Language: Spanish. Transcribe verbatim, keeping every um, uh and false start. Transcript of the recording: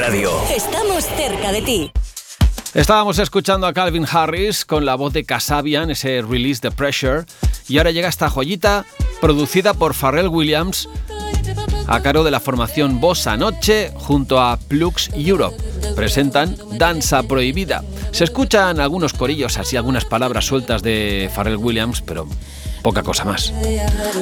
Radio. Estamos cerca de ti. Estábamos escuchando a Calvin Harris con la voz de Kasabian, ese Release the Pressure, y ahora llega esta joyita producida por Pharrell Williams a cargo de la formación Bossa Noche junto a Plux Europe. Presentan Danza Prohibida. Se escuchan algunos corillos, así algunas palabras sueltas de Pharrell Williams, pero poca cosa más.